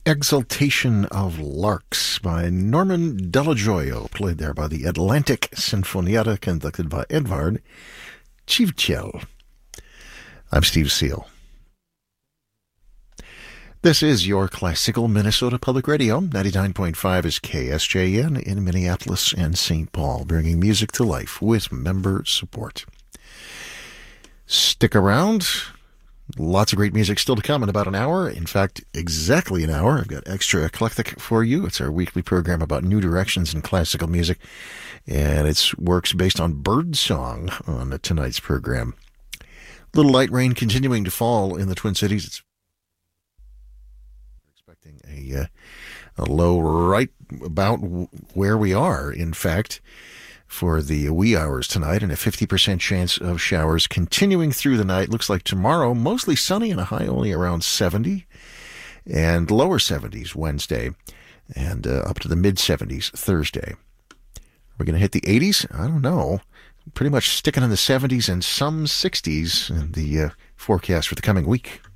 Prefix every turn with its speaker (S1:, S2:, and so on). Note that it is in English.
S1: Exaltation of Larks by Norman Della Gioia, played there by the Atlantic Sinfonietta, conducted by Edvard Civcel. I'm Steve Seal. This is your classical Minnesota Public Radio. 99.5 is KSJN in Minneapolis and St. Paul, bringing music to life with member support. Stick around. Lots of great music still to come in about an hour. In fact, exactly an hour. I've got Extra Eclectic for you. It's our weekly program about new directions in classical music, and it's works based on birdsong on tonight's program. Little light rain continuing to fall in the Twin Cities. It's expecting a low right about where we are, in fact, for the wee hours tonight, and a 50% chance of showers continuing through the night. Looks like tomorrow, mostly sunny and a high only around 70, and lower 70s Wednesday, and up to the mid-70s Thursday. We're going to hit the 80s? I don't know. Pretty much sticking in the 70s and some 60s in the forecast for the coming week.